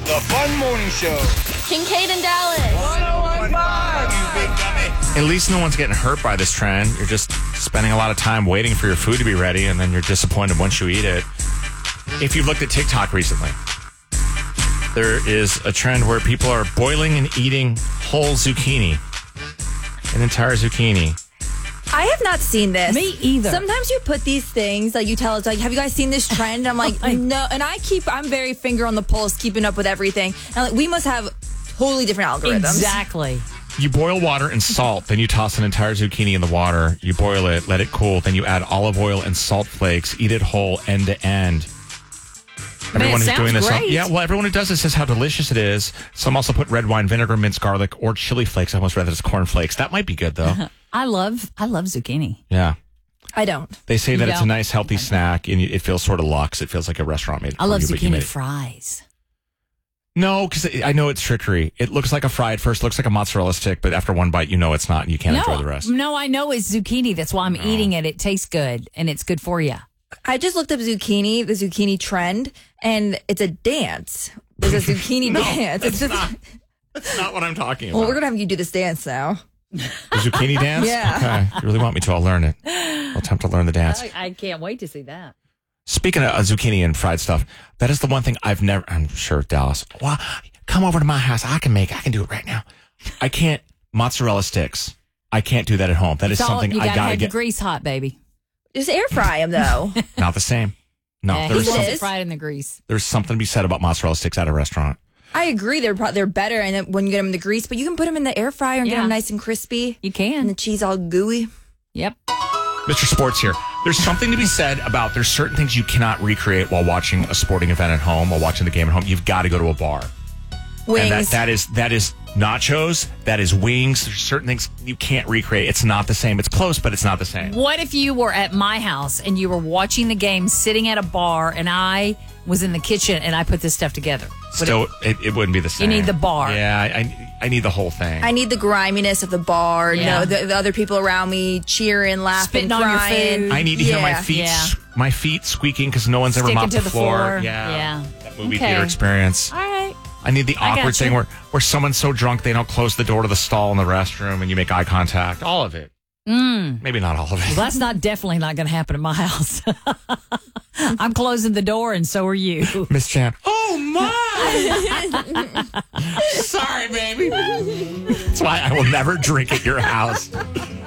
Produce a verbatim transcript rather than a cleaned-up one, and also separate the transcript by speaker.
Speaker 1: The Fun Morning Show.
Speaker 2: Kincaid and Dallas.
Speaker 1: one oh one point five, you big dummy.
Speaker 3: At least no one's getting hurt by this trend. You're just spending a lot of time waiting for your food to be ready, and then you're disappointed once you eat it. If you've looked at TikTok recently, there is a trend where people are boiling and eating whole zucchini, an entire zucchini.
Speaker 4: I have not seen this.
Speaker 5: Me either.
Speaker 4: Sometimes you put these things, like you tell us, like, have you guys seen this trend? I'm like, no. And I keep, I'm very finger on the pulse, keeping up with everything. And I'm like, we must have totally different algorithms.
Speaker 5: Exactly.
Speaker 3: You boil water and salt, then you toss an entire zucchini in the water. You boil it, let it cool, then you add olive oil and salt flakes. Eat it whole, end to end. Everyone
Speaker 5: Man,
Speaker 3: who's doing this,
Speaker 5: great.
Speaker 3: yeah. Well, everyone who does this says how delicious it is. Some also put red wine vinegar, minced garlic, or chili flakes. I almost rather it's corn flakes. That might be good though.
Speaker 5: I love I love zucchini.
Speaker 3: Yeah,
Speaker 4: I don't.
Speaker 3: they say that
Speaker 5: You
Speaker 3: it's a
Speaker 5: don't?
Speaker 3: nice, healthy snack, and it feels sort of luxe. It feels like a restaurant made it
Speaker 5: I
Speaker 3: for
Speaker 5: love
Speaker 3: you, but you made
Speaker 5: zucchini
Speaker 3: it.
Speaker 5: fries.
Speaker 3: No, because I know it's trickery. It looks like a fry at first, looks like a mozzarella stick, but after one bite, you know it's not, and you can't
Speaker 5: no,
Speaker 3: enjoy the rest.
Speaker 5: no, I know it's zucchini. That's why I'm eating it. It tastes good, and it's good for you.
Speaker 4: I just looked up zucchini, the zucchini trend, and it's a dance. There's a zucchini dance. It's just,
Speaker 3: not, that's not what I'm talking about.
Speaker 4: well, we're going to have you do this dance now.
Speaker 3: The zucchini dance?
Speaker 4: Yeah.
Speaker 3: Okay. You really want me to? I'll learn it. I'll attempt to learn the dance.
Speaker 5: I, I can't wait to see that.
Speaker 3: Speaking of uh, zucchini and fried stuff, that is the one thing I've never, I'm sure Dallas, well, come over to my house. I can make, I can do it right now. I can't, mozzarella sticks. I can't do that at home. That is
Speaker 5: It's all-
Speaker 3: something
Speaker 5: you
Speaker 3: I
Speaker 5: gotta
Speaker 3: gotta
Speaker 5: have
Speaker 3: get.
Speaker 5: the grease hot, baby.
Speaker 4: Just air fry them, though.
Speaker 3: Not the same. No,
Speaker 5: Yeah,
Speaker 3: there's,
Speaker 5: he wants
Speaker 3: some,
Speaker 5: it fried in the grease.
Speaker 3: there's something to be said about mozzarella sticks at a restaurant.
Speaker 4: I agree. They're pro- they're better and then when you get them in the grease, but you can put them in the air fryer and get
Speaker 5: Yeah.
Speaker 4: them nice and crispy.
Speaker 5: You
Speaker 4: And
Speaker 5: can.
Speaker 4: the cheese all gooey.
Speaker 5: Yep.
Speaker 3: Mister Sports here. There's something to be said about there's certain things you cannot recreate while watching a sporting event at home, while watching the game at home. You've got to go to a bar.
Speaker 4: Wings.
Speaker 3: And that, that is that is nachos. That is wings. There's certain things you can't recreate. It's not the same. It's close, but it's not the same.
Speaker 5: What if you were at my house and you were watching the game, sitting at a bar, and I was in the kitchen and I put this stuff together? Would
Speaker 3: Still, it, it wouldn't be the same.
Speaker 5: need the bar.
Speaker 3: Yeah, I, I, I need the whole thing.
Speaker 4: I need the griminess of the bar. You
Speaker 5: Yeah.
Speaker 4: know, the, the other people around me cheering, laughing,
Speaker 5: Spitting on your
Speaker 4: crying.
Speaker 5: food.
Speaker 3: I need to hear my
Speaker 4: Yeah.
Speaker 3: feet,
Speaker 5: Yeah.
Speaker 3: my feet squeaking because no one's ever
Speaker 5: Sticking
Speaker 3: mopped
Speaker 5: to
Speaker 3: the
Speaker 5: the
Speaker 3: floor.
Speaker 5: floor.
Speaker 3: Yeah,
Speaker 5: Yeah.
Speaker 3: that movie
Speaker 5: Okay.
Speaker 3: theater experience.
Speaker 5: All right.
Speaker 3: I need the
Speaker 5: I
Speaker 3: awkward
Speaker 5: gotcha.
Speaker 3: thing where, where someone's so drunk they don't close the door to the stall in the restroom and you make eye contact. All of it.
Speaker 5: Mm.
Speaker 3: Maybe not all of it.
Speaker 5: Well, that's not definitely not going to happen at my house. I'm closing the door, and so are you.
Speaker 3: Miss Chan. Oh, my. Sorry, baby. That's why I will never drink at your house.